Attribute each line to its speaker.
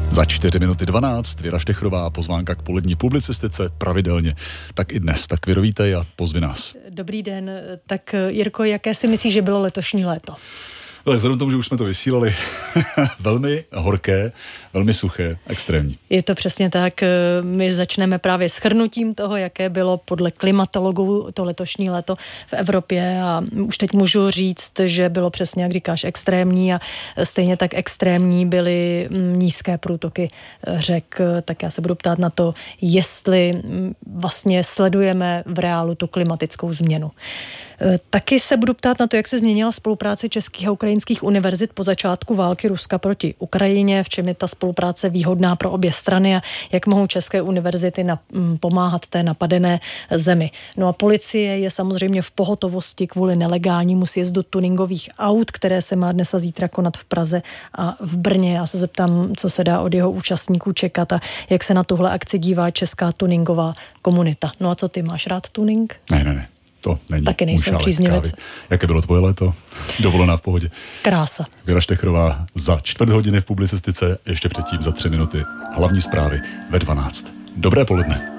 Speaker 1: Za 4 minuty 12 Věra Štechrová, pozvánka k polední publicistice pravidelně. Tak i dnes, tak Věro, vítej a pozvi nás.
Speaker 2: Dobrý den, tak Jirko, jaké si myslíš, že bylo letošní léto?
Speaker 1: Tak vzhledem k tomu, že už jsme to vysílali, velmi horké, velmi suché, extrémní.
Speaker 2: Je to přesně tak, my začneme právě shrnutím toho, jaké bylo podle klimatologů to letošní léto v Evropě a už teď můžu říct, že bylo přesně, jak říkáš, extrémní a stejně tak extrémní byly nízké průtoky řek, tak já se budu ptát na to, jestli vlastně sledujeme v reálu tu klimatickou změnu. Taky se budu ptát na to, jak se změnila spolupráce českých a ukrajinských univerzit po začátku války Ruska proti Ukrajině, v čem je ta spolupráce výhodná pro obě strany a jak mohou české univerzity pomáhat té napadené zemi. No a policie je samozřejmě v pohotovosti kvůli nelegálnímu sjezdu tuningových aut, které se má dnes a zítra konat v Praze a v Brně. Já se zeptám, co se dá od jeho účastníků čekat a jak se na tuhle akci dívá česká tuningová komunita. No a co ty, máš rád tuning?
Speaker 1: Ne. To není.
Speaker 2: Taky nejsem příznivec.
Speaker 1: Jaké bylo tvoje léto? Dovolená v pohodě.
Speaker 2: Krása.
Speaker 1: Věra Štechrová za 4 hodiny v publicistice, ještě předtím za 3 minuty hlavní zprávy ve 12. Dobré poledne.